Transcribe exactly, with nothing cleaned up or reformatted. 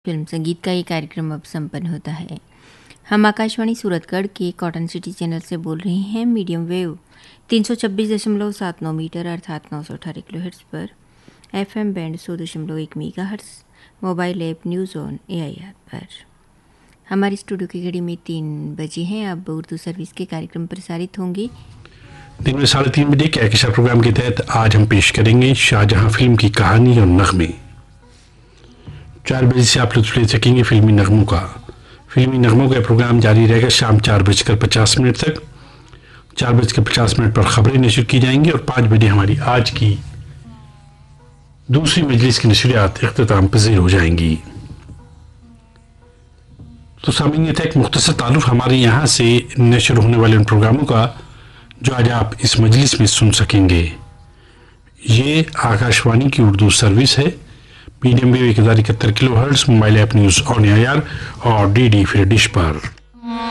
Film संगीत का ये कार्यक्रम अब संपन्न होता है। हम आकाशवाणी सूरतगढ़ के कॉटन सिटी चैनल से बोल रहे हैं मीडियम वेव तीन सौ छब्बीस दशमलव सात नौ मीटर अर्थात नौ सौ अठारह किलो हर्ट्ज़ पर, एफएम बैंड सौ दशमलव एक mega hertz, mobile app news on AIR पर। हमारी स्टूडियो की घड़ी में तीन बजे हैं। अब उर्दू सर्विस के कार्यक्रम प्रसारित होंगे। दिन में साढ़े तीन बजे कहकशा प्रोग्राम के तहत आज हम पेश करेंगे शाहजहां फिल्म की कहानी और नगमे। चार बजे से आप लुत्फ ले सकेंगे फिल्मी नगमों का। फिल्मी नगमों का प्रोग्राम जारी रहेगा शाम चार बजकर पचास मिनट तक। चार बजकर पचास मिनट पर खबरें नशर की जाएंगी और पाँच बजे हमारी आज की दूसरी मजलिस की नशरियात इख्तिताम पजीर हो जाएंगी। तो सामीन, ये था एक मुख्तसर तारुफ हमारे यहाँ से नशर होने वाले उन प्रोग्रामों का जो आज आप इस मजलिस में सुन सकेंगे। ये आकाशवाणी की उर्दू सर्विस है। मीडियम वेव एक हज़ार इकहत्तर kilo hertz, mobile app news on AIR और डी डी फिर डिश पर।